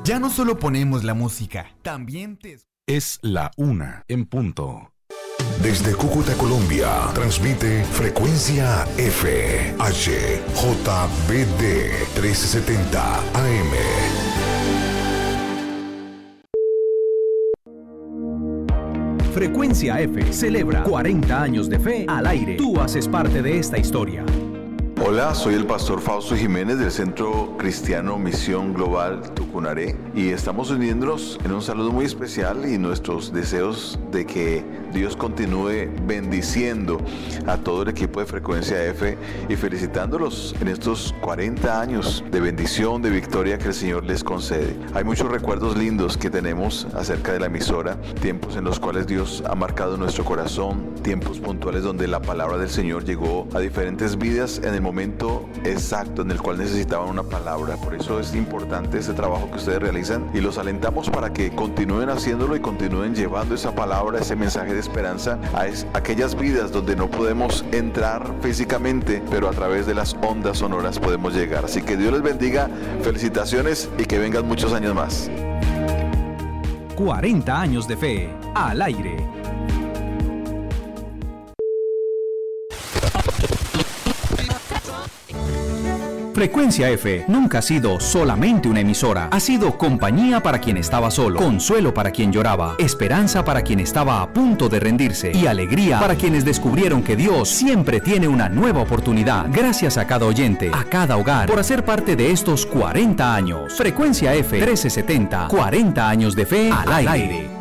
Ya no solo ponemos la música, también Es la 1:00 Desde Cúcuta, Colombia, transmite Frecuencia F, HJBD 1370 AM. Frecuencia F celebra 40 años de fe al aire. Tú haces parte de esta historia. Hola, soy el pastor Fausto Jiménez del Centro Cristiano Misión Global Tucunaré y estamos uniéndonos en un saludo muy especial y nuestros deseos de que Dios continúe bendiciendo a todo el equipo de Frecuencia F y felicitándolos en estos 40 años de bendición, de victoria que el Señor les concede. Hay muchos recuerdos lindos que tenemos acerca de la emisora, tiempos en los cuales Dios ha marcado nuestro corazón, tiempos puntuales donde la palabra del Señor llegó a diferentes vidas en el momento exacto en el cual necesitaban una palabra. Por eso es importante este trabajo que ustedes realizan y los alentamos para que continúen haciéndolo y continúen llevando esa palabra, ese mensaje de esperanza a aquellas vidas donde no podemos entrar físicamente, pero a través de las ondas sonoras podemos llegar. Así que Dios les bendiga, felicitaciones y que vengan muchos años más. 40 años de fe al aire. Frecuencia F nunca ha sido solamente una emisora. Ha sido compañía para quien estaba solo, consuelo para quien lloraba, esperanza para quien estaba a punto de rendirse y alegría para quienes descubrieron que Dios siempre tiene una nueva oportunidad. Gracias a cada oyente, a cada hogar, por hacer parte de estos 40 años. Frecuencia F 1370, 40 años de fe al aire.